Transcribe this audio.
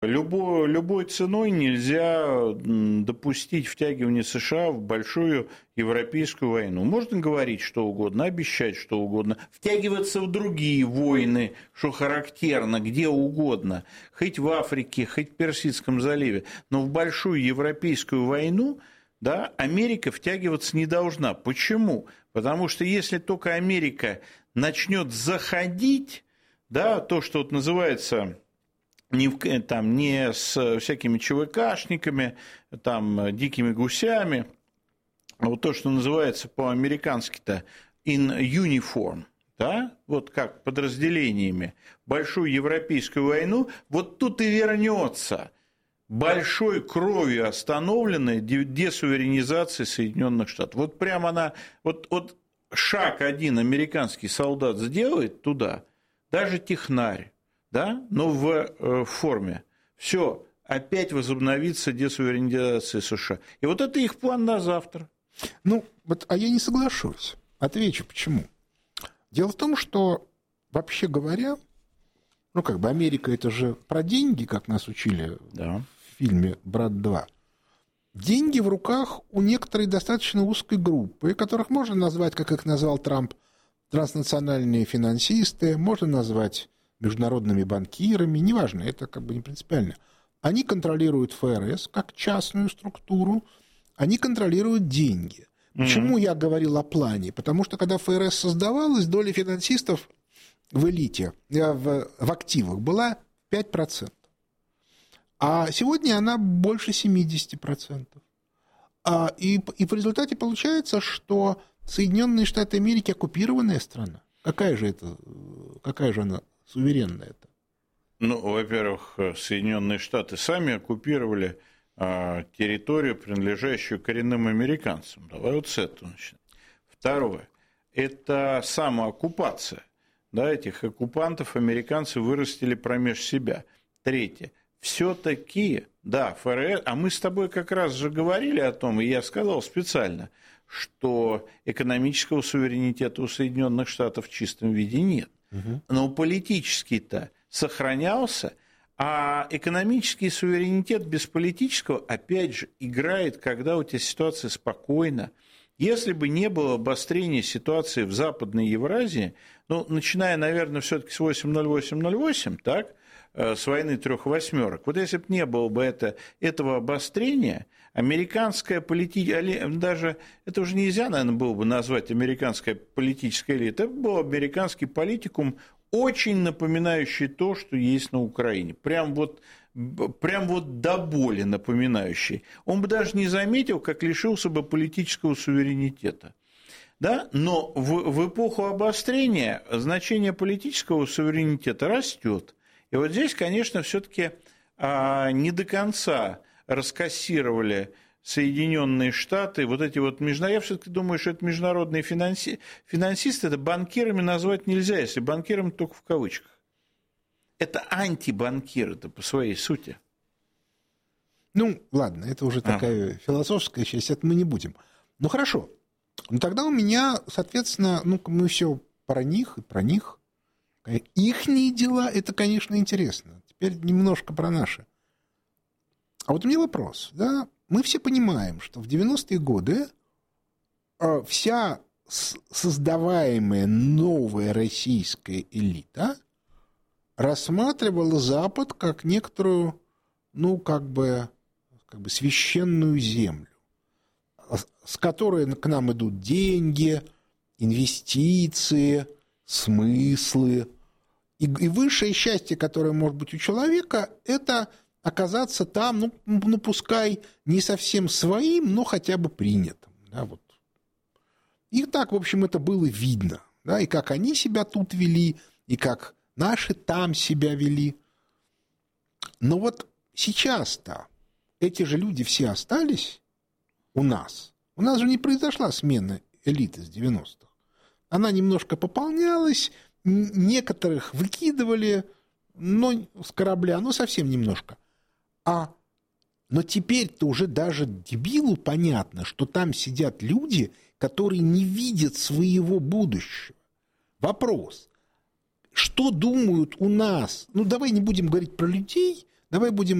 Любой ценой нельзя допустить втягивание США в большую европейскую войну. Можно говорить что угодно, обещать что угодно, втягиваться в другие войны, что характерно, где угодно, хоть в Африке, хоть в Персидском заливе, но в большую европейскую войну, да, Америка втягиваться не должна. Почему? Потому что если только Америка начнет заходить, да, то, что вот называется... Не с всякими ЧВКшниками, там, дикими гусями, а вот то, что называется по-американски-то in uniform, да, вот как подразделениями, большую европейскую войну, вот тут и вернется большой кровью остановленная десуверенизация Соединенных Штатов. Вот прямо она, вот шаг один американский солдат сделает туда, даже технарь, да, но в форме. Все, опять возобновится десуверенизация США. И вот это их план на завтра. Ну, вот, а я не соглашусь. Отвечу, почему. Дело в том, что, вообще говоря, ну, как бы Америка – это же про деньги, как нас учили в фильме «Брат 2». Деньги в руках у некоторой достаточно узкой группы, которых можно назвать, как их назвал Трамп, транснациональные финансисты, можно назвать международными банкирами, неважно, это как бы не принципиально. Они контролируют ФРС как частную структуру, они контролируют деньги. Почему я говорил о плане? Потому что когда ФРС создавалась, доля финансистов в элите, в активах была 5%. А сегодня она больше 70%. И в результате получается, что Соединенные Штаты Америки оккупированная страна. Какая же она суверенная-то? Ну, во-первых, Соединенные Штаты сами оккупировали территорию, принадлежащую коренным американцам. Давай вот с этого начнем. Второе. Это самооккупация. Да, этих оккупантов американцы вырастили промеж себя. Третье. Все-таки, да, ФРС, а мы с тобой как раз же говорили о том, и я сказал специально, что экономического суверенитета у Соединенных Штатов в чистом виде нет. Но политический-то сохранялся, а экономический суверенитет без политического, опять же, играет, когда у тебя ситуация спокойна. Если бы не было обострения ситуации в Западной Евразии, ну, начиная, наверное, все-таки с 8.08.08, так, с войны трех восьмерок, вот если бы не было бы этого обострения, американская политика, даже это уже нельзя, наверное, было бы назвать американская политическая элита, это был американский политикум, очень напоминающий то, что есть на Украине. Прям вот до боли напоминающий. Он бы даже не заметил, как лишился бы политического суверенитета. Да? Но в эпоху обострения значение политического суверенитета растет. И вот здесь, конечно, все-таки не до конца раскассировали Соединенные Штаты, вот эти вот международные, я все-таки думаю, что это международные финансисты, это банкирами назвать нельзя, если банкирами только в кавычках. Это антибанкиры-то по своей сути. Ну, ладно, это уже такая философская часть, это мы не будем. Ну, хорошо. Ну, тогда у меня, соответственно, ну, мы все про них и про них. Ихние дела, это, конечно, интересно. Теперь немножко про наши. А вот у меня вопрос, да, мы все понимаем, что в 90-е годы вся создаваемая новая российская элита рассматривала Запад как некоторую, ну, как бы священную землю, с которой к нам идут деньги, инвестиции, смыслы. И высшее счастье, которое может быть у человека, это оказаться там, ну, пускай не совсем своим, но хотя бы принятым. Да, вот. И так, в общем, это было видно. Да, и как они себя тут вели, и как наши там себя вели. Но вот сейчас-то эти же люди все остались у нас. У нас же не произошла смена элиты с 90-х. Она немножко пополнялась, некоторых выкидывали, но с корабля, но совсем немножко. Но теперь-то уже даже дебилу понятно, что там сидят люди, которые не видят своего будущего. Вопрос, что думают у нас? Ну, давай не будем говорить про людей, Давай будем